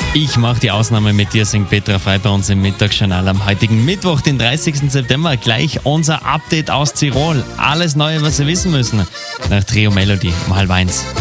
Ich mache die Ausnahme mit dir, singt Petra Frei bei uns im Mittagsjournal am heutigen Mittwoch, den 30. September. Gleich unser Update aus Tirol. Alles Neue, was Sie wissen müssen. Nach Trio Melody um 12:30.